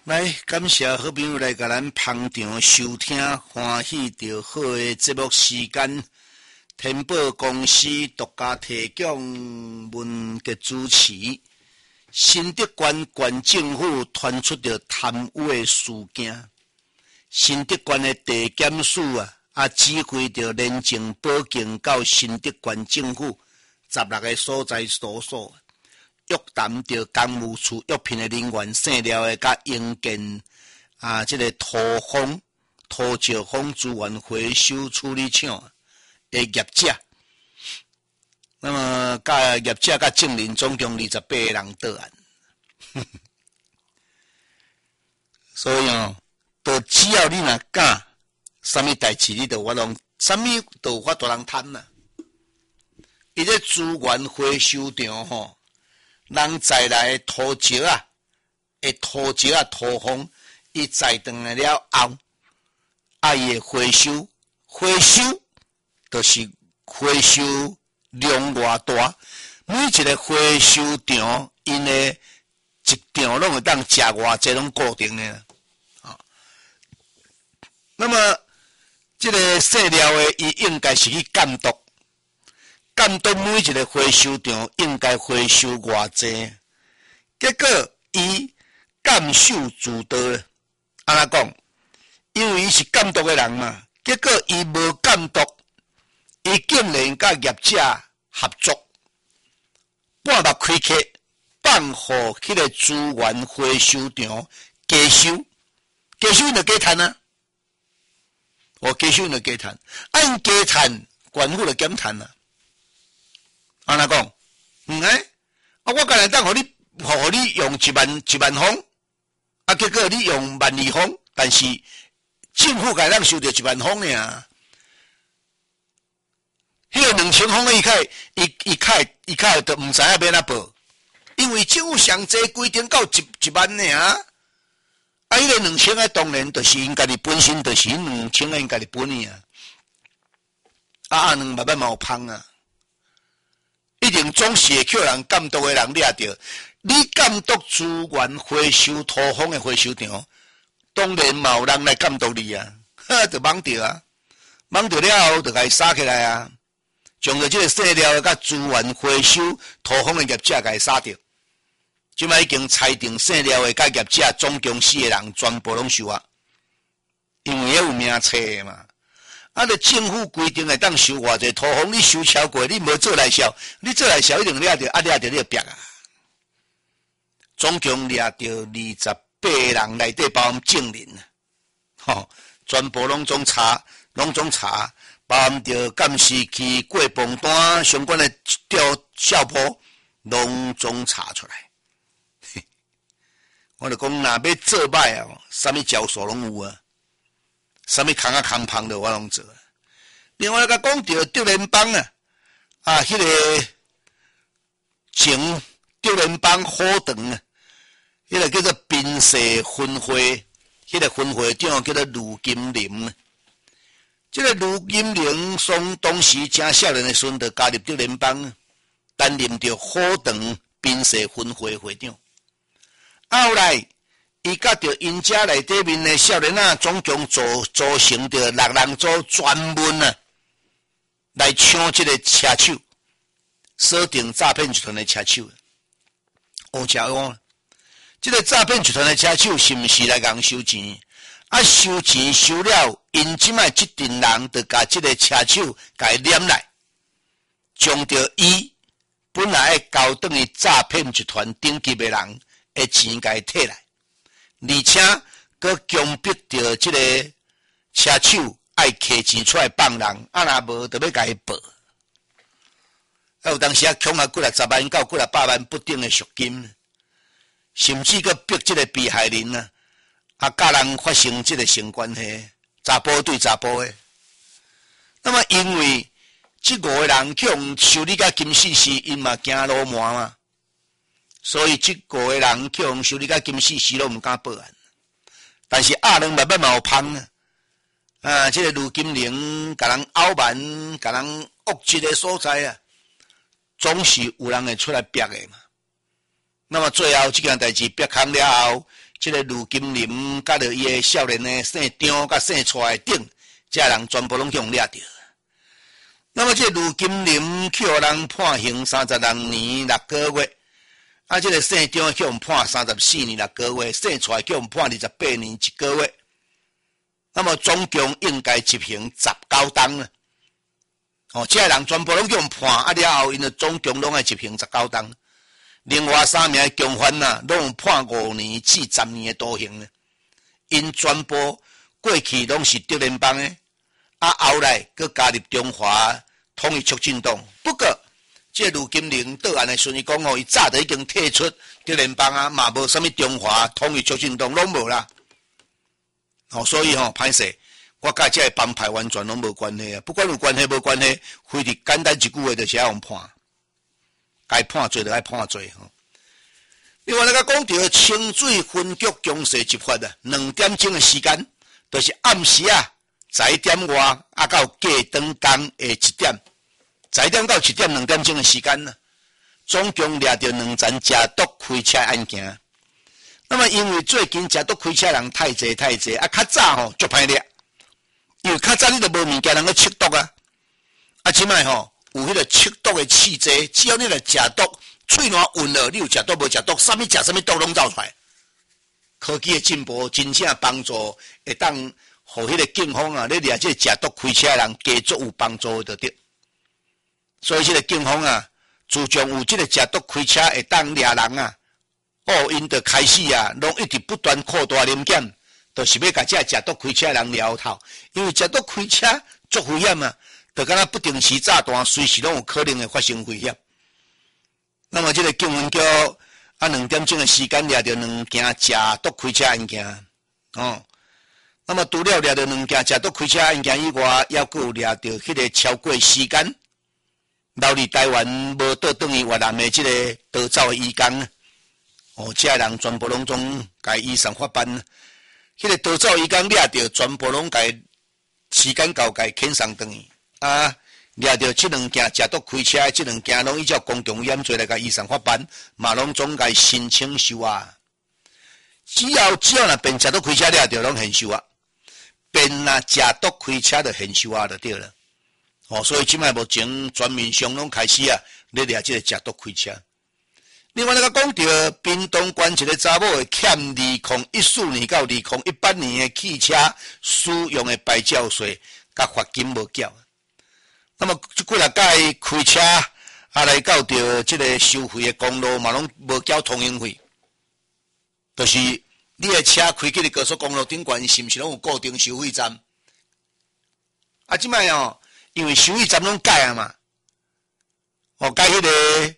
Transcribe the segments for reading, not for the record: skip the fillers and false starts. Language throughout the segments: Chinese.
来，感谢好朋友来甲咱捧场收听，欢喜着好的节目时间。天宝公司独家提供文嘅主持。新德县县政府传出着贪污的事件，新德县的地检署指挥着廉政保警到新德县政府16个所在搜索。约谈着公务处约聘的人员姓廖的甲营建这个土石风资源回收处理厂的业者，那么甲业者甲证人总共28个人到案，所以都只要你若敢，什么代志你都有法通，什么都有法度人贪啦。伊这资源回收场人载来的土石土风，伊载转来了后，伊会回收就是回收量偌大，每一个回收场，因的一场拢会当食偌济，拢固定的那么，这个姓廖的，伊应该是去监督每一个回收场应该回收偌济，结果伊监守自盗了。安怎讲？因为伊是监督的人嘛，结果伊无监督，伊竟然甲业者合作，半目开客，放互迄个资源回收场加收因就加赚啊！加收因就加赚，因加赚，县府就减赚啊！安怎讲？我敢来当互你用1万方，结果你用12000方，但是政府该咱收着1万方尔。迄个2000方伊开就毋知影要哪报，因为政府上济规定到1万尔。迄个2000当然就是因家己本身就是2000因家己本尔2万嘛有芳啊。一定总是会叫人监督的人抓着，你监督资源回收土风的回收场，当然嘛有人来监督你啊，就忙着啊，忙着了后就甲伊杀起来啊，将着这个姓廖的甲资源回收土风的业者甲伊杀掉，即摆已经裁定姓廖的甲业者总共4个人全部拢受啊，因为有名册嘛。就政府规定会当收偌济土风，你收超过，你无做来销，你做来销一定抓着，抓着你就逼啊！总共抓着28个人内底包含证人全部拢总查，包含着监视器、过磅单相关的效坡，拢总查出来。我就讲，若要做歹啥物招数拢有啊。什么空胖的我拢做。另外甲讲到德联邦迄个前德联邦好长迄个叫做宾社分会，迄个分会长叫做卢金林。这个卢金林当时正少年的时阵就加入德联邦，担任着好长宾社分会会长。后来伊甲着因遮内底面的少年总共组成着6人组，专门来抢这个车手，锁定诈骗集团的车手。这个诈骗集团的车手是毋是来硬收钱？收钱收了，因即摆这群人就甲这个车手甲伊揽来，将着伊本来要交等于诈骗集团顶级的人的钱甲伊摕来。而且，佮强迫着这个车手爱摕钱出来放人，若无就要甲伊报。有当时抢过来10万到过来100万不等的赎金，甚至佮逼这个被害人甲人发生这个性关系，查甫对查甫的。那么因为这5个人去修理甲金死死，因嘛惊老麻嘛。所以这5个人去修理甲金死死都毋敢报案，但是2万嘛有芳这个卢金玲甲人拗蛮，甲人恶质的所在总是有人会出来逼的嘛。 那么最后这件代志别空了后，这个卢金林甲着伊个少年的姓张甲姓蔡的顶，这人全部拢用掠着。那么这卢金林去互人判刑32年6个月，啊，这个姓张去互判34年6个月，姓蔡去互判28年1个月。那么总共应该执行19天了。哦，这人全部拢用判，啊了后，因就总共拢要执行19天。另外3名共犯呐，拢判5年至10年的徒刑呢。因全部过去拢是德联邦的，啊后来佮加入中华统一促进党。不过，这卢金玲倒案的顺伊讲哦，伊早就已经退出德联邦啊，嘛无啥物中华统一促进党拢无啦。哦，所以歹势，我甲这个帮派完全拢无关系啊。不管有关系无关系，非得简单一句话就是要用判。该判罪就爱判罪吼。另外，咱讲到清水分局强势执法啊，2点钟的时间，就是暗时啊11点外啊到过灯工的1点，11点到1点2点钟的时间呢，总共掠到2件假毒开车案件。那么因为最近假毒开车人太济，啊较早足歹掠，因为较早你都无物件人去测毒啊，啊即摆有迄个测毒的器材，只要你来食毒，喙烂晕了，你有食毒无食毒，啥物食啥物毒拢走出来。科技的进步真正帮助，会当互迄个警方啊，咧掠这食毒开车的人加足有帮助的对。所以这个警方啊，自从有这个食毒开车会当掠人啊，因就开始啊，拢一直不断扩大临检，就是要甲这食毒开车的人撩头，因为食毒开车足危险啊。就敢若不定时炸弹，随时拢有可能会发生危险。那么，这个警分局啊，2点钟的时间掠到2件假毒开车案件，哦。那么，除了掠到2件假毒开车案件以外，还有掠到迄个超过时间留伫台湾无倒转去越南的这个逃走的移工，哦，这人全部拢总甲伊上法办，迄个逃走移工掠到，全部拢甲时间到，甲遣送转去。啊，掠到这2件假毒开车，这2件拢依照公共危险罪来甲移送法办，嘛拢总该申请收押。只要若变假毒开车掠到，拢现收押；变假毒开车就现收押就对了。哦，所以即摆目前全面上拢开始啊，咧掠这个假毒开车。另外，讲到屏东县一个查某会欠2014年到2018年的汽车使用的牌照税，甲罚金无缴。那么，即几啊届开车啊来到着即个收费的公路嘛，拢无缴通行费。就是你的车开去伫高速公路顶悬，是毋是拢有固定收费站？啊，即摆因为收费站拢改啊嘛，改迄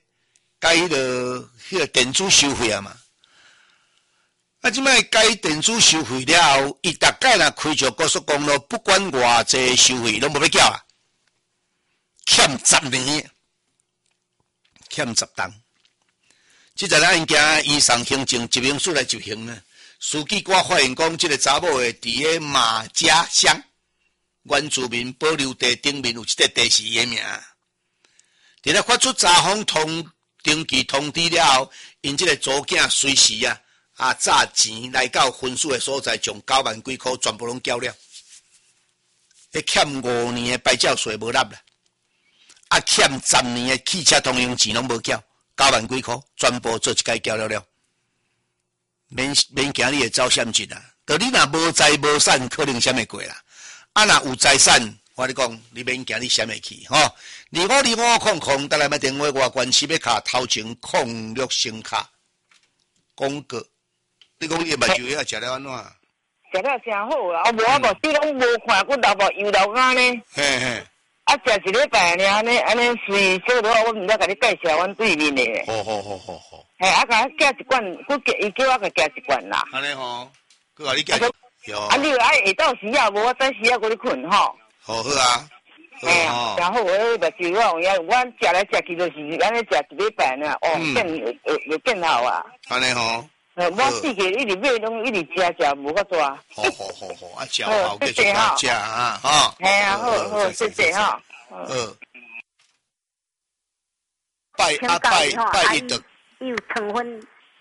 个电子收费啊嘛。啊，即摆改电子收费了后，伊大概若开着高速公路，不管偌济收费，拢无要缴啊。欠10年，欠10档。这个案件移送行政执行署来执行呢。司机官发现讲，这个查某的伫个马家乡原住民保留地顶面有一块地是伊的名。伫咧发出查封登记通知了后，因这个组囝随时诈钱来到分署的所在，将9万几块全部拢缴了。迄欠5年的牌照税无纳啦。欠10年的汽车通行钱拢无缴，9万几块，全部做一届缴了，免惊你会走险境啊！就你若无财无产，可能险会过啦。若有财产，我你讲，你免惊你险会去吼。252500，再来买电话我关系要卡头前06声卡广告。你讲你目睭要食了安怎？ 食了真好啊！无我目屎拢无看，我流目油流眼呢。 嘿嘿。 食一礼拜尔，安尼随小多，我毋知甲你介绍阮对面的。 好。 嘿，甲我加一罐，伊叫我甲加一罐啦。 安尼吼，佮甲你加。 你爱下昼时啊，无我等时啊，佮你困吼。 好啊。 嘿啊，然后我目睭我食来食去就是安尼食一礼拜尔，会变好啊。 安尼吼。 我四个一直买，拢一直食无法度啊。 好，食好继续食啊，吼。 嘿啊，好，谢谢哈。 拜一的。 伊有糖分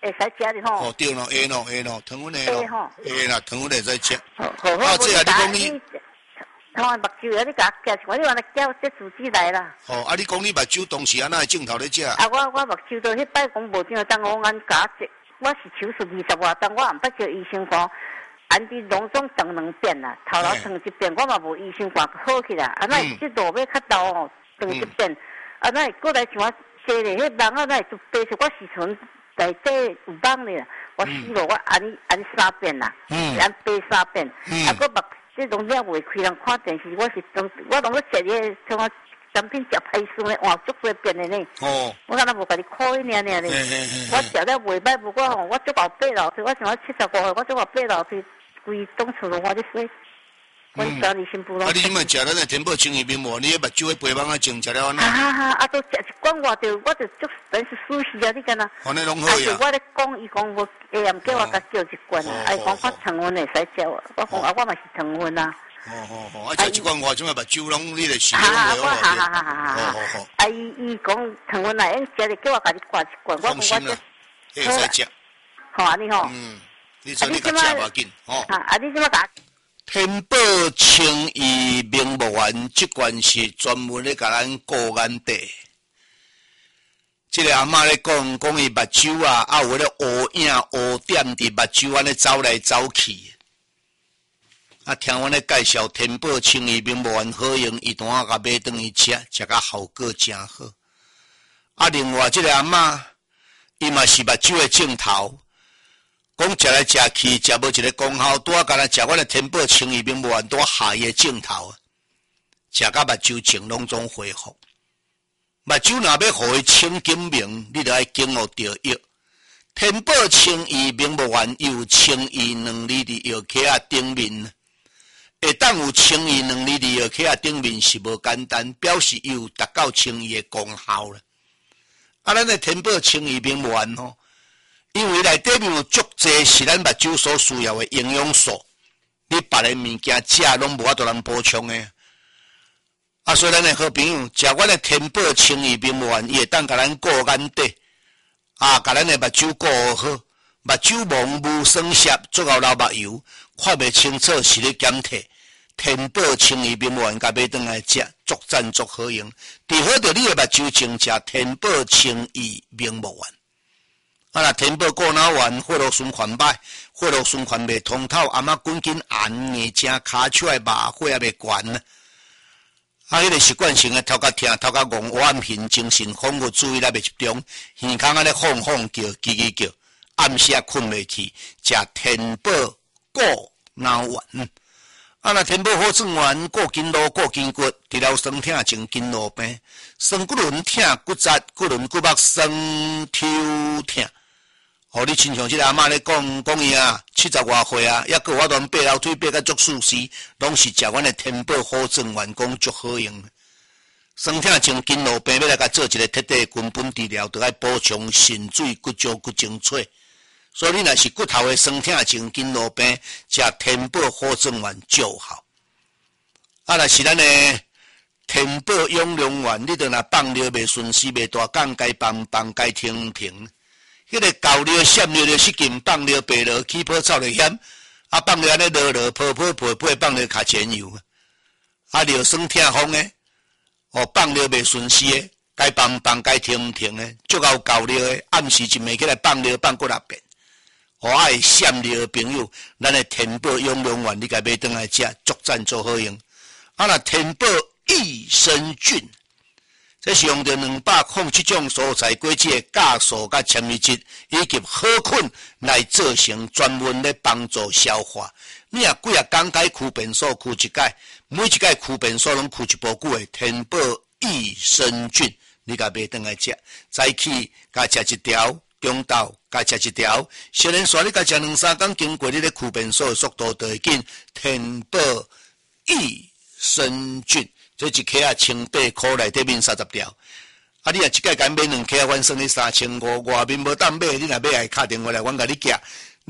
会使食的吼。 哦对咯，会咯，糖分会咯，会啦，糖分会使食。 好， 这啊，你讲你。 目睭啊！你甲我夹一罐，你话来叫这主子来啦。 哦，啊！你讲你目睭当时安那镜头咧食？ 啊，我目睭都迄摆讲无怎，当我眼夹一，我是手术20外，但我毋捌叫医生讲，安迪拢总长2遍啦，头脑长一遍，我嘛无医生讲好起啦。啊，那这路要较陡哦，长一遍。啊，那过来像我坐咧，迄人啊，那就白出我时阵内底有网咧，我死落我按3遍啦，按背3遍，啊，我目。这拢了未开人看电视，我拢要食咧，像我产品食歹势咧，换足多遍的呢。哦。我敢若无甲你考伊尔呢。我食了袂歹，不过吼，我足后爬楼梯，我像我75岁，我足后爬楼梯，规栋厝都我咧洗。我家里新妇咯。啊， 你即摆食咱的天宝清怡面膜，你迄目睭迄肥网啊，净食了安怎？ 啊，都食一罐我就足真是舒适啊！你敢若？ 安尼拢好呀。 我咧讲，伊讲无，下暗叫我甲叫一罐啊，伊讲我糖分会使食，我讲啊，我嘛是糖分啊。 啊，食一罐外种啊，目睭拢你咧洗了袂好。啊，伊讲糖分啊，用食咧叫我甲你灌一罐，我讲我这会使食。 好啊，你吼。 你说你甲食无紧，吼。 啊，你怎么甲？ 天宝清怡明目丸，这罐是专门咧甲咱顾眼底。这个阿嬷咧讲伊目睭啊，有咧乌影乌点伫目睭安尼走来走去。啊，听阮咧介绍天宝清怡明目丸好用，伊当啊甲买转去食，食甲效果真好。啊，另外这个阿嬷，伊嘛是目睭的镜头。讲食来食去，食无一个功效，拄啊，干那食阮的天宝清怡明目丸，拄下伊的镜头，食甲目睭净拢总恢复。目睭若要互伊清金明，你着爱经过着药。天宝清怡明目丸有清怡2厘的药盒啊顶面，会当有清怡2厘的药盒啊顶面是无简单，表示伊有达到清怡的功效啦。啊，咱的天宝清怡明目丸吼。因为内底面有足侪是咱目睭所需要的营养素，你别个物件食拢无法度通补充的。啊，所以咱的好朋友食阮的天宝清怡明目丸，伊会当甲咱顾眼底，啊，甲咱的目睭顾好，目睭蒙雾酸涩，最后流目油，看袂清楚是咧减退。天宝清怡明目丸甲买转来食，足赞足好用。除好着你的目睭净食天宝清怡明目丸。啊！若天宝过脑丸、血路循环歹，血路循环袂通透，阿妈滚紧按硬正骹手的麻血也袂悬啊！啊，迄个习惯性的头壳疼、头壳戆、晚眩、精神恍惚、注意力袂集中，耳孔安尼晃叫、叽叽叫，暗时也困袂去，食天宝过脑丸。啊，若天宝好转丸、过筋络、过筋骨，除了酸痛症、筋络病、酸骨轮痛、骨折、骨轮骨膜酸抽痛。哦，你亲像即个阿嬷咧讲伊啊，70外岁啊，抑个我当爬楼梯爬甲足舒适，拢是食阮的天宝好转丸，讲足好用。酸痛症、筋络病要来甲做一个彻底根本治疗，着爱补充肾水、骨胶、骨精粹。所以你若是骨头的酸痛症、筋络病，食天宝好转丸就好。啊，若是咱的天宝养龙丸，你着若放尿袂顺时，袂大杠，该放该停。迄个狗尿、闪尿就失禁，放尿白落，起泡臭就险。啊，放尿安尼落泡陪放尿卡钱油。啊，尿酸痛风诶，哦，放尿袂顺时诶，该放该停诶，足够狗尿诶，暗时一暝起来放尿放过6遍。哦，爱闪尿诶朋友，咱诶天宝养龙丸，你家买转来食，足赞足好用。啊，若天宝益生菌。这是用着207种蔬菜果子的酵素甲纤维质，以及好菌来做成，专门咧帮助消化。你啊几啊工解驱便所驱一解，每一解驱便所拢驱一部久的天宝益生菌，你甲买转来食，早起甲食一条，中昼甲食一条，小年线你甲食2-3工，经过你咧驱便所的速度就会紧。天宝益生菌。这一克啊，1,800块内底面30条，啊，你若一届甲买2克，阮算你3500，外面无当买，你若买来敲电话来，阮甲你寄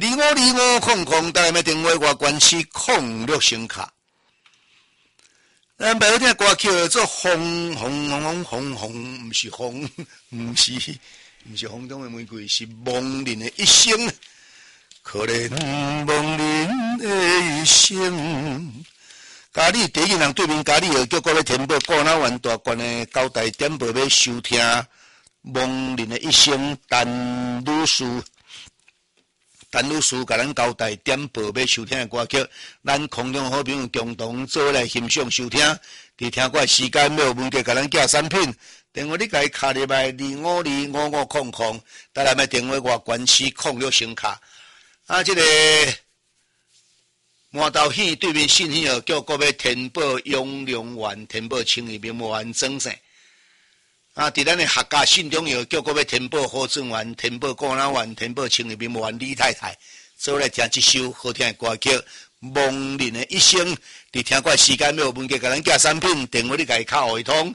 ，252500，当然要电话我关系06声卡。咱白话听歌曲做轰，毋是风，毋是毋是风中的玫瑰，是亡灵的一生。可怜亡灵的一生。家里第一人对面家里有叫各位天宝顾那湾大观的交代点播要收听亡灵的一生陈女士。陈女士甲咱交代点播要收听的歌曲，咱空中好朋友共同做来欣赏收听。伫听过时间没有问题，甲咱寄产品。电话你家卡入来2525500，带来的电话外关市06声卡。这个麻豆县对面信县叫各位天宝永隆园、天宝青义名园庄生。伫咱的客家信中有叫各位天宝好庄园、天宝顾那园、天宝青义名园李太太，做来听这首好听的歌曲《亡灵的一生》。伫听过时间没有问题，甲咱寄产品，电话你家卡互通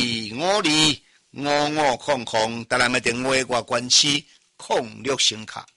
2525500，带来的电话外关市06声卡。